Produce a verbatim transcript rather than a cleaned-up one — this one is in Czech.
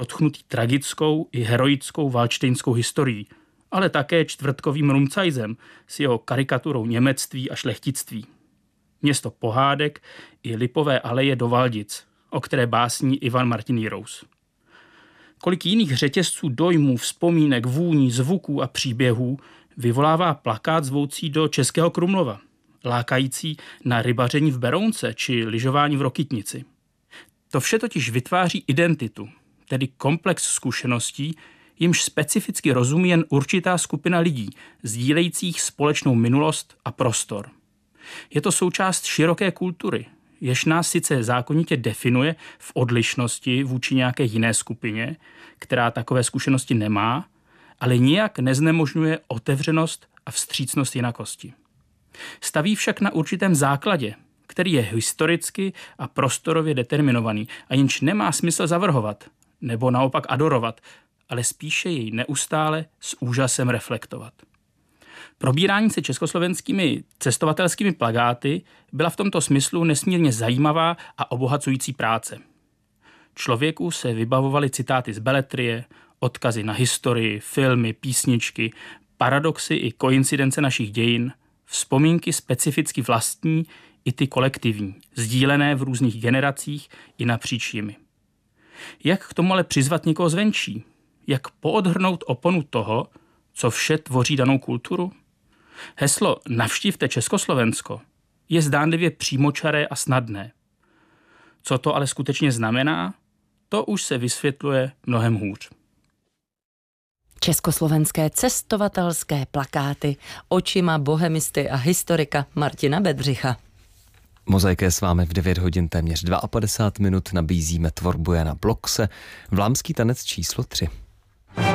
odchnutý tragickou i heroickou valštejnskou historií, ale také čtvrtkovým Rumcajzem s jeho karikaturou němectví a šlechtictví. Město pohádek i lipové aleje do Valdic, o které básní Ivan Martin Jirous. Kolik jiných řetězců dojmů, vzpomínek, vůní, zvuků a příběhů vyvolává plakát zvoucí do Českého Krumlova, lákající na rybaření v Berounce či lyžování v Rokytnici. To vše totiž vytváří identitu, tedy komplex zkušeností, jimž specificky rozumí jen určitá skupina lidí, sdílejících společnou minulost a prostor. Je to součást široké kultury, jež nás sice zákonitě definuje v odlišnosti vůči nějaké jiné skupině, která takové zkušenosti nemá, ale nijak neznemožňuje otevřenost a vstřícnost jinakosti. Staví však na určitém základě, který je historicky a prostorově determinovaný a jenž nemá smysl zavrhovat nebo naopak adorovat, ale spíše jej neustále s úžasem reflektovat. Probírání se československými cestovatelskými plakáty byla v tomto smyslu nesmírně zajímavá a obohacující práce. Člověku se vybavovaly citáty z beletrie, odkazy na historii, filmy, písničky, paradoxy i koincidence našich dějin, vzpomínky specificky vlastní i ty kolektivní, sdílené v různých generacích i napříč jimi. Jak k tomu ale přizvat někoho zvenčí? Jak poodhrnout oponu toho, co vše tvoří danou kulturu? Heslo "Navštivte Československo" je zdánlivě přímočaré a snadné. Co to ale skutečně znamená, to už se vysvětluje mnohem hůř. Československé cestovatelské plakáty očima bohemisty a historika Martina Bedřicha. Mozaika je s vámi v devět hodin téměř padesát dva minut, nabízíme tvorbu Jana Blokse, Vlámský tanec číslo tři.